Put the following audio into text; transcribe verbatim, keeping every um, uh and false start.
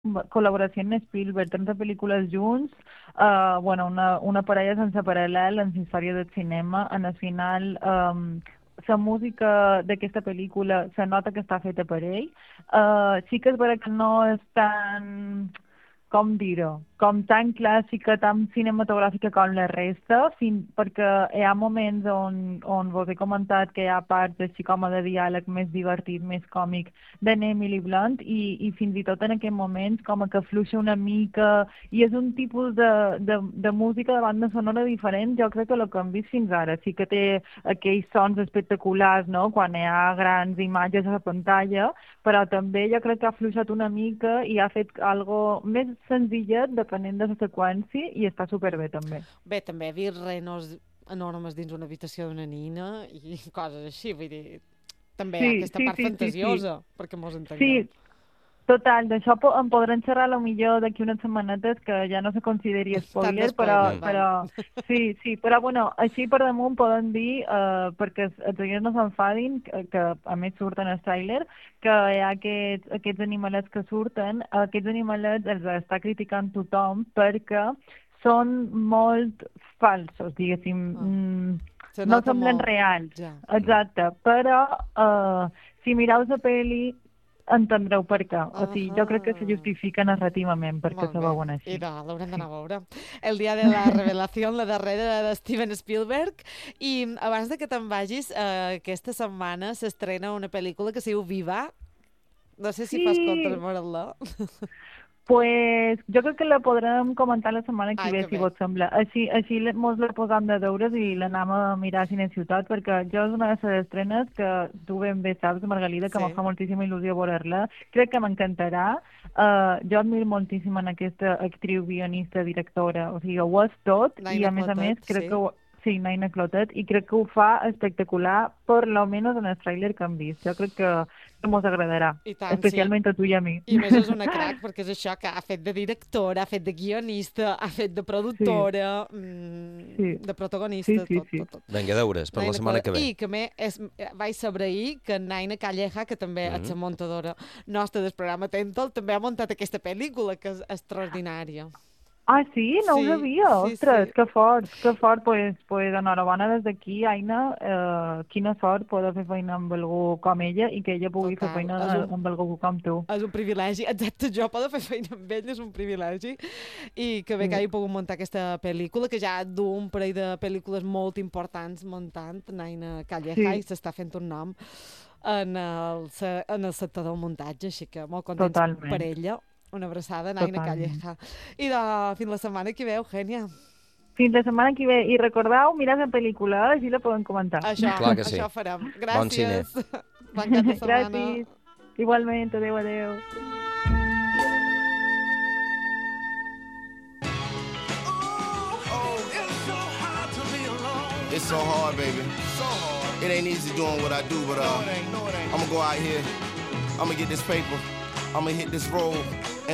Va- col·laboració amb Spielberg, tretze pel·lícules junts, uh, bueno, una, una parella sense paral·lel en la història del cinema. En el final, um, la música d'aquesta pel·lícula se nota que està feta per ell. Uh, sí que és vera que no és tan, com dir-ho, com tan clàssica, tan cinematogràfica com la resta, fin, perquè hi ha moments on, on vos he comentat que hi ha parts així com a de diàleg més divertit, més còmic, d'en Emily Blunt, i, i fins i tot en aquests moments com a que fluixa una mica, i és un tipus de, de, de música de banda sonora diferent, jo crec que el que hem vist fins ara. Sí que té aquells sons espectaculars, no?, quan hi ha grans imatges a la pantalla, però també jo crec que ha fluixat una mica i ha fet algo més senzillet, depenent de la seqüència, i està superbé també. Bé, també he vist renos enormes dins una habitació d'una nina i coses així, vull dir, també hi ha Sí, aquesta sí, part sí, sí, sí. fantasiosa, perquè mos entenguem. Sí, total, d'això po en podrem xerrar a lo millor d'aquí unes setmanetes, que ja no se consideri Tant de spoiler, però, spoiler, Mm. val. però sí, sí, però bueno, així per damunt poden dir, eh, perquè els els oients no s'enfadin, que, que a més surten al tràiler, que hi ha aquests, aquests animalets que surten, aquests animalets els està criticant tothom perquè són molt falsos, diguéssim, Ah, mm, se no nota semblen molt, reals, ja. Mm. exacte, però eh, si mireu la pel·li entendreu per què. O sigui, jo crec que se Ahà. justifica narrativament perquè Molt se bé. veuen I així. de, l'haurem d'anar Sí. a veure. El dia de la revelació, la darrera de Steven Spielberg. I abans de que te'n vagis, eh, aquesta setmana s'estrena una pel·lícula que se diu Viva. No sé si fas compte de Sí, veure-la. pues jo crec que la podrem comentar la setmana que Ai, ve, que si bé. vos sembla. Així, així le- mos la posam de deures i l'anam a mirar a Cine Ciutat, perquè jo és una de les estrenes que tu ben bé saps, Margalida, que me Sí. fa moltíssima il·lusió veure-la. Crec que m'encantarà. Uh, jo admiro moltíssim en aquesta actriu, guionista, directora. O sigui, ho és tot, i Naina a més a més Clotet, crec que sí. ho, sí, Naina Clotet, i crec que ho fa espectacular, per lo menos en el tràiler que hem vist. Jo crec que, que mos agradarà, I tant, sí. especialment a tu i a mi. I a més és una crac, perquè és això que ha fet de directora, ha fet de guionista, ha fet de Sí, productora, mm, sí, de sí, protagonista, sí, tot, sí. tot, tot. Vinga, deures, per la Naina setmana Clotet. que ve. I que a més, és, vaig saber ahir que Naina Calleja, que també és Mm. la muntadora nostra del programa Tentol, també ha muntat aquesta pel·lícula, que és extraordinària. Ah, sí? No ho Sí, sabia. sí, Ostres, sí. que fort, que fort. Pues, pues enhorabona des d'aquí, Aina. Eh, quina sort poder fer feina amb algú com ella i que ella pugui fer Total. És feina un, amb algú com tu. és un privilegi. Exacte, jo poder fer feina amb ell és un privilegi. I que bé que Sí, hagi pogut muntar aquesta pel·lícula, que ja du un parell de pel·lícules molt importants muntant, Naina Calleja, i sí, s'està fent un nom en el, se- en el sector del muntatge, així que molt contents per totalment, ella. Una abraçada, Naina totalment. Calleja. I de, fins la setmana que ve, Eugènia. Fins la setmana que ve. I recordeu, mireu la pel·lícula, eh? Així la podem comentar. Això, Clar que sí. això farem. Bon cine. Gràcies. Bon cap de setmana. Gràcies. Igualment, adeu, adeu. It's so hard, baby. So hard. It ain't easy doing what I do, but uh, no, it ain't, no, it ain't. I'm gonna go out here. I'm gonna get this paper. I'm gonna hit this road.